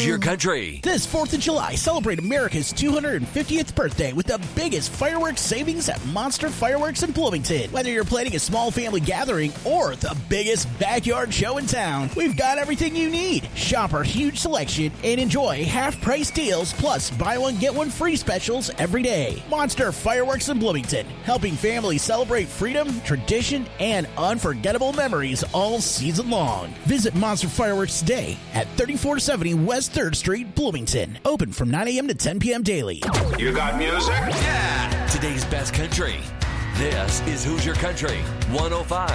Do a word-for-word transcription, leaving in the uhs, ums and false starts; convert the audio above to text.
Your Country. This fourth of July, celebrate America's two hundred fiftieth birthday with the biggest fireworks savings at Monster Fireworks in Bloomington. Whether you're planning a small family gathering or the biggest backyard show in town, we've got everything you need. Shop our huge selection and enjoy half-price deals plus buy one, get one free specials every day. Monster Fireworks in Bloomington, helping families celebrate freedom, tradition, and unforgettable memories all season long. Visit Monster Fireworks today at thirty-four seventy West third Street, Bloomington. Open from nine a.m. to ten p.m. daily. You got music? Yeah! Today's best country. This is Who's Your Country? one oh five